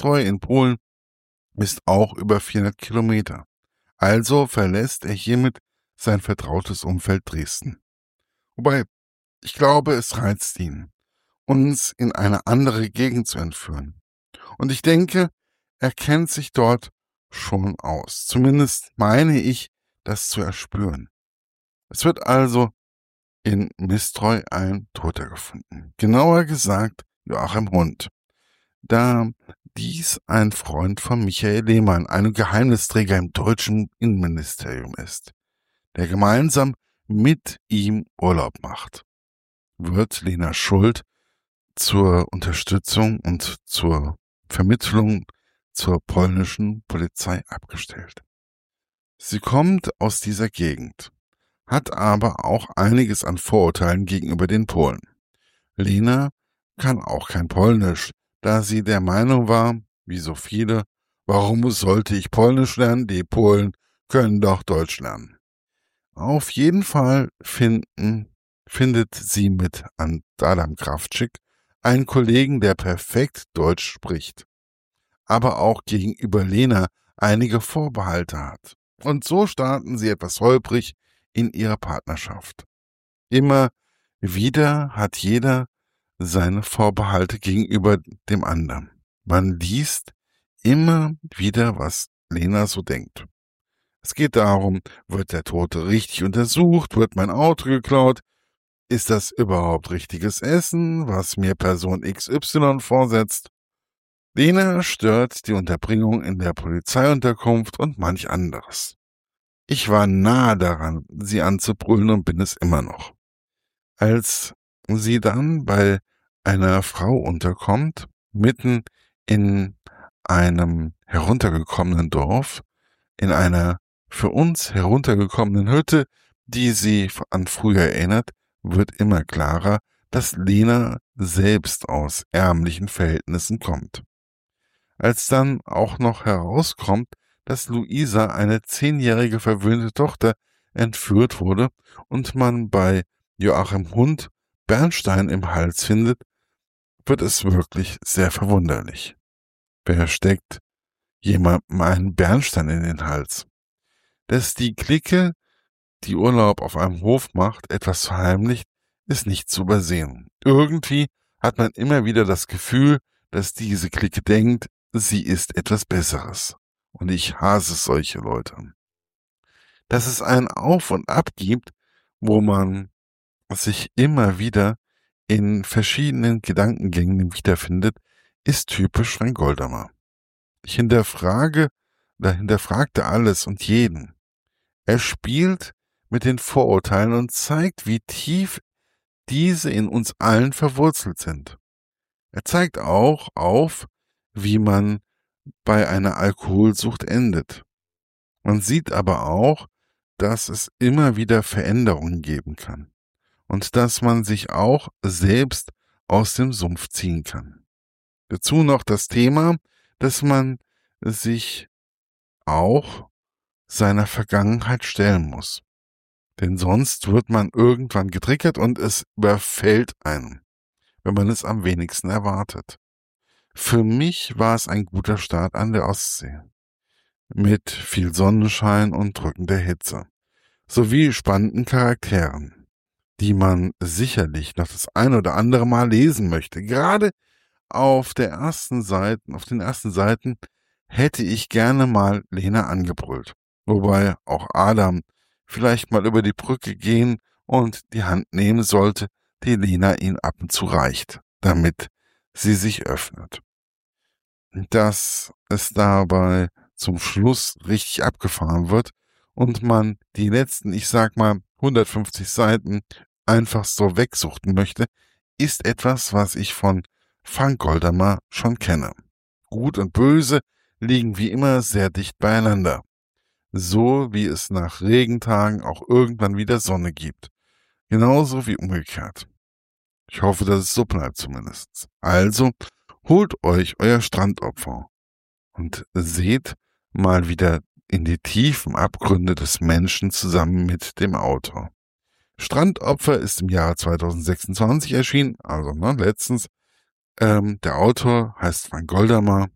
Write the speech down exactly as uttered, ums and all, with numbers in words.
Mistroj in Polen ist auch über vierhundert Kilometer. Also verlässt er hiermit sein vertrautes Umfeld Dresden. Wobei, ich glaube, es reizt ihn, uns in eine andere Gegend zu entführen. Und ich denke, er kennt sich dort schon aus. Zumindest meine ich, das zu erspüren. Es wird also in Mistroj ein Toter gefunden. Genauer gesagt Joachim Hund. Da dies ein Freund von Michael Lehmann, einem Geheimnisträger im deutschen Innenministerium ist, der gemeinsam mit ihm Urlaub macht, wird Lena Schuld zur Unterstützung und zur Vermittlung zur polnischen Polizei abgestellt. Sie kommt aus dieser Gegend, hat aber auch einiges an Vorurteilen gegenüber den Polen. Lena kann auch kein Polnisch, da sie der Meinung war, wie so viele, warum sollte ich Polnisch lernen, die Polen können doch Deutsch lernen. Auf jeden Fall finden, findet sie mit Adam Krawczyk einen Kollegen, der perfekt Deutsch spricht, aber auch gegenüber Lena einige Vorbehalte hat. Und so starten sie etwas holprig in ihrer Partnerschaft. Immer wieder hat jeder seine Vorbehalte gegenüber dem anderen. Man liest immer wieder, was Lena so denkt. Es geht darum, wird der Tote richtig untersucht, wird mein Auto geklaut, ist das überhaupt richtiges Essen, was mir Person X Y vorsetzt? Lena stört die Unterbringung in der Polizeiunterkunft und manch anderes. Ich war nahe daran, sie anzubrüllen und bin es immer noch. Als sie dann bei einer Frau unterkommt, mitten in einem heruntergekommenen Dorf, in einer für uns heruntergekommenen Hütte, die sie an früher erinnert, wird immer klarer, dass Lena selbst aus ärmlichen Verhältnissen kommt. Als dann auch noch herauskommt, dass Luisa, eine zehnjährige verwöhnte Tochter, entführt wurde und man bei Joachim Hund Bernstein im Hals findet, wird es wirklich sehr verwunderlich. Wer steckt jemandem einen Bernstein in den Hals? Dass die Clique, die Urlaub auf einem Hof macht, etwas verheimlicht, ist nicht zu übersehen. Irgendwie hat man immer wieder das Gefühl, dass diese Clique denkt, sie ist etwas Besseres. Und ich hasse solche Leute. Dass es ein Auf und Ab gibt, wo man sich immer wieder in verschiedenen Gedankengängen wiederfindet, ist typisch Frank Goldamer. Ich hinterfrage, da hinterfragte alles und jeden. Er spielt mit den Vorurteilen und zeigt, wie tief diese in uns allen verwurzelt sind. Er zeigt auch auf, wie man bei einer Alkoholsucht endet. Man sieht aber auch, dass es immer wieder Veränderungen geben kann und dass man sich auch selbst aus dem Sumpf ziehen kann. Dazu noch das Thema, dass man sich auch seiner Vergangenheit stellen muss. Denn sonst wird man irgendwann getriggert und es überfällt einen, wenn man es am wenigsten erwartet. Für mich war es ein guter Start an der Ostsee. Mit viel Sonnenschein und drückender Hitze. Sowie spannenden Charakteren, die man sicherlich noch das ein oder andere Mal lesen möchte. Gerade auf der ersten Seiten, auf den ersten Seiten hätte ich gerne mal Lena angebrüllt. Wobei auch Adam vielleicht mal über die Brücke gehen und die Hand nehmen sollte, die Lena ihm ab und zu reicht, damit sie sich öffnet. Dass es dabei zum Schluss richtig abgefahren wird und man die letzten, ich sag mal, hundertfünfzig Seiten einfach so wegsuchten möchte, ist etwas, was ich von Frank Goldamer schon kenne. Gut und Böse liegen wie immer sehr dicht beieinander. So wie es nach Regentagen auch irgendwann wieder Sonne gibt. Genauso wie umgekehrt. Ich hoffe, dass es so bleibt zumindest. Also, holt euch euer Strandopfer und seht mal wieder in die tiefen Abgründe des Menschen zusammen mit dem Autor. Strandopfer ist im Jahre zweitausendsechsundzwanzig erschienen, also ne, letztens. Ähm, der Autor heißt Frank Goldamer